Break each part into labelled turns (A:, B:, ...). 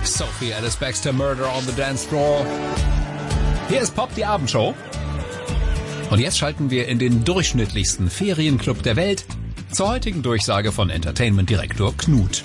A: Sophie Alice Baxter, Murder on the Dance Floor. Hier ist Pop, die Abendshow. Und jetzt schalten wir in den durchschnittlichsten Ferienclub der Welt zur heutigen Durchsage von Entertainment-Direktor Knut.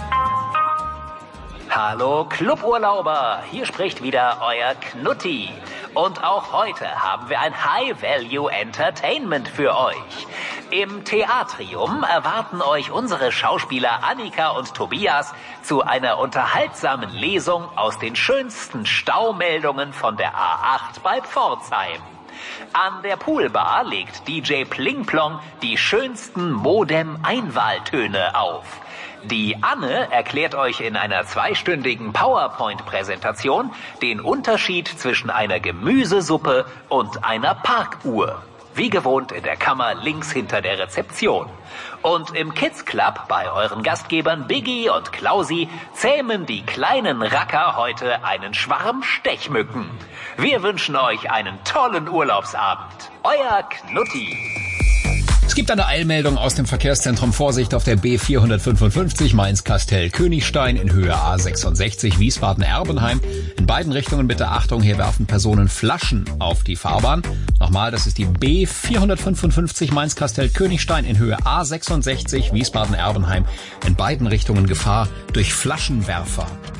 B: Hallo Cluburlauber, hier spricht wieder euer Knutti. Und auch heute haben wir ein High-Value-Entertainment für euch. Im Theatrium erwarten euch unsere Schauspieler Annika und Tobias zu einer unterhaltsamen Lesung aus den schönsten Staumeldungen von der A8 bei Pforzheim. An der Poolbar legt DJ Pling Plong die schönsten Modem-Einwahltöne auf. Die Anne erklärt euch in einer 2-stündigen PowerPoint-Präsentation den Unterschied zwischen einer Gemüsesuppe und einer Parkuhr. Wie gewohnt in der Kammer links hinter der Rezeption. Und im Kids Club bei euren Gastgebern Biggie und Klausi zähmen die kleinen Racker heute einen Schwarm Stechmücken. Wir wünschen euch einen tollen Urlaubsabend. Euer Knutti.
A: Es gibt eine Eilmeldung aus dem Verkehrszentrum. Vorsicht auf der B455 Mainz-Kastell-Königstein in Höhe A66 Wiesbaden-Erbenheim. In beiden Richtungen bitte Achtung, hier werfen Personen Flaschen auf die Fahrbahn. Nochmal, das ist die B455 Mainz-Kastell-Königstein in Höhe A66 Wiesbaden-Erbenheim. In beiden Richtungen Gefahr durch Flaschenwerfer.